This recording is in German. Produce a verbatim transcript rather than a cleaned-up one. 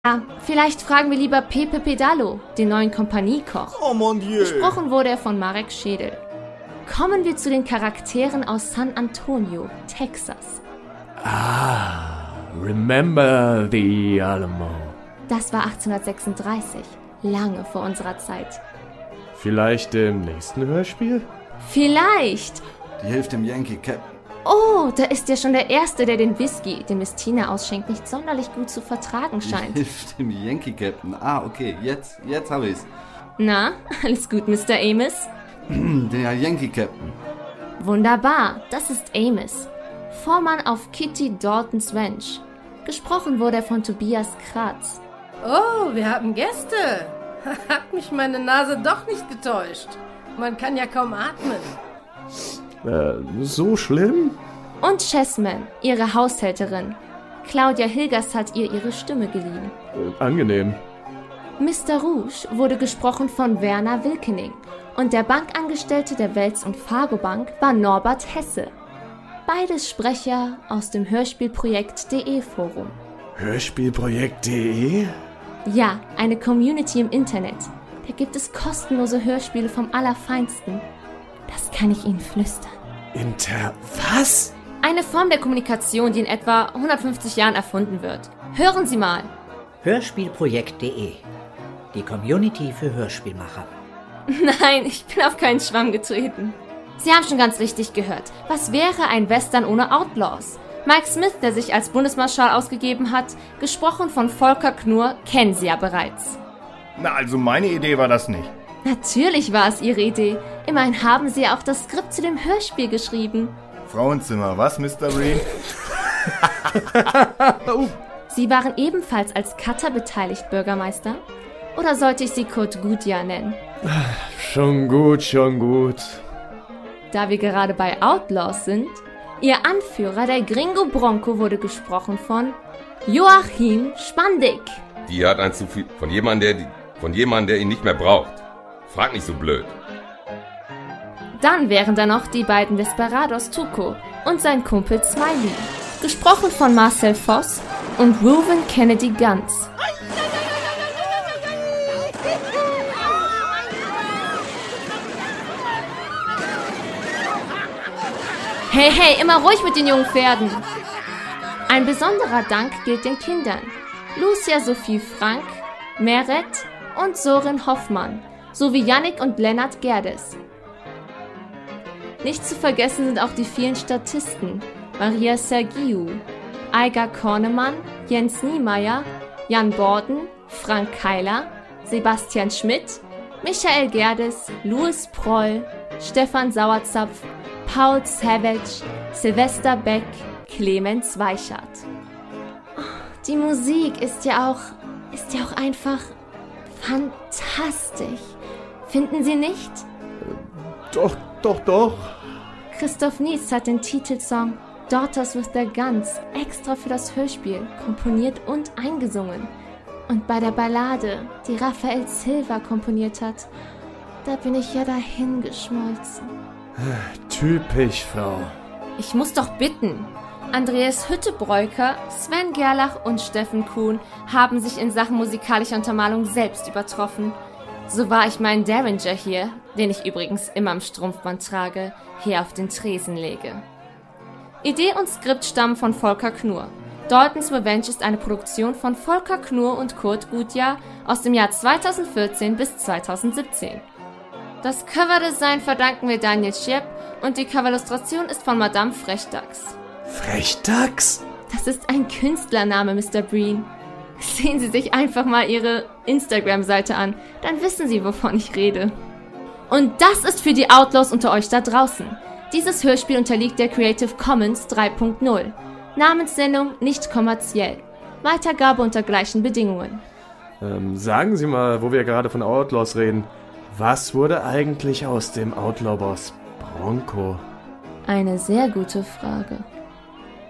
Ja, vielleicht fragen wir lieber Pepe Pedalo, den neuen Kompaniekoch. Oh mon Dieu. Gesprochen wurde er von Marek Schädel. Kommen wir zu den Charakteren aus San Antonio, Texas. Ah, Remember the Alamo. Das war achtzehnhundertsechsunddreißig, lange vor unserer Zeit. Vielleicht im nächsten Hörspiel? Vielleicht! Die hilft dem Yankee Captain. Oh, da ist ja schon der Erste, der den Whisky, den Miss Tina ausschenkt, nicht sonderlich gut zu vertragen scheint. Die hilft dem Yankee Captain. Ah, okay, jetzt, jetzt habe ich's. Na, alles gut, Mister Amos? Der Yankee Captain. Wunderbar, das ist Amos, Vormann auf Kitty Daltons Ranch. Gesprochen wurde er von Tobias Kratz. Oh, wir haben Gäste. Hat mich meine Nase doch nicht getäuscht. Man kann ja kaum atmen. Äh, so schlimm? Und Chessman, ihre Haushälterin. Claudia Hilgers hat ihr ihre Stimme geliehen. Äh, angenehm. Mister Rouge wurde gesprochen von Werner Wilkening und der Bankangestellte der Welz- und Fargo Bank war Norbert Hesse. Beides Sprecher aus dem Hörspielprojekt.de Forum. Hörspielprojekt.de? Ja, eine Community im Internet. Da gibt es kostenlose Hörspiele vom Allerfeinsten. Das kann ich Ihnen flüstern. Inter... was? Eine Form der Kommunikation, die in etwa hundertfünfzig Jahren erfunden wird. Hören Sie mal. Hörspielprojekt.de. Die Community für Hörspielmacher. Nein, ich bin auf keinen Schwamm getreten. Sie haben schon ganz richtig gehört. Was wäre ein Western ohne Outlaws? Mike Smith, der sich als Bundesmarschall ausgegeben hat, gesprochen von Volker Knurr, kennen Sie ja bereits. Na, also meine Idee war das nicht. Natürlich war es Ihre Idee. Immerhin haben Sie ja auch das Skript zu dem Hörspiel geschrieben. Frauenzimmer, was, Mister Breen? Sie waren ebenfalls als Cutter beteiligt, Bürgermeister? Oder sollte ich Sie Kurt Gutjahr nennen? Schon gut, schon gut. Da wir gerade bei Outlaws sind, Ihr Anführer, der Gringo Bronco, wurde gesprochen von Joachim Spandig. Die hat ein zu viel von jemandem, der, von jemandem, der ihn nicht mehr braucht. Frag nicht so blöd. Dann wären da noch die beiden Desperados Tuco und sein Kumpel Smiley, gesprochen von Marcel Voss und Reuben Kennedy Ganz. Hey, hey, immer ruhig mit den jungen Pferden. Ein besonderer Dank gilt den Kindern. Lucia Sophie Frank, Meret und Sorin Hoffmann, sowie Yannick und Lennart Gerdes. Nicht zu vergessen sind auch die vielen Statisten, Maria Sergiu, Aiga Kornemann, Jens Niemeyer, Jan Borden, Frank Keiler, Sebastian Schmidt, Michael Gerdes, Louis Proll, Stefan Sauerzapf, Paul Savage, Sylvester Beck, Clemens Weichert. Die Musik ist ja auch, ist ja auch einfach fantastisch. Finden Sie nicht? Doch, doch, doch. Christoph Nies hat den Titelsong Daughters with Their Guns extra für das Hörspiel komponiert und eingesungen. Und bei der Ballade, die Raphael Silva komponiert hat, da bin ich ja dahingeschmolzen. Typisch, Frau. Ich muss doch bitten. Andreas Hüttebräuker, Sven Gerlach und Steffen Kuhn haben sich in Sachen musikalischer Untermalung selbst übertroffen. So war ich meinen Derringer hier, den ich übrigens immer im Strumpfband trage, hier auf den Tresen lege. Idee und Skript stammen von Volker Knurr. Daltons Revenge ist eine Produktion von Volker Knurr und Kurt Gutjahr aus dem Jahr zweitausendvierzehn bis zweitausendsiebzehn. Das Coverdesign verdanken wir Daniel Schiep und die Coverillustration ist von Madame Frechdachs. Frechdachs? Das ist ein Künstlername, Mister Breen. Sehen Sie sich einfach mal Ihre Instagram-Seite an, dann wissen Sie, wovon ich rede. Und das ist für die Outlaws unter euch da draußen. Dieses Hörspiel unterliegt der Creative Commons drei Punkt null. Namenssendung nicht kommerziell. Weitergabe unter gleichen Bedingungen. Ähm, sagen Sie mal, wo wir gerade von Outlaws reden, was wurde eigentlich aus dem Outlaw-Boss Bronco? Eine sehr gute Frage.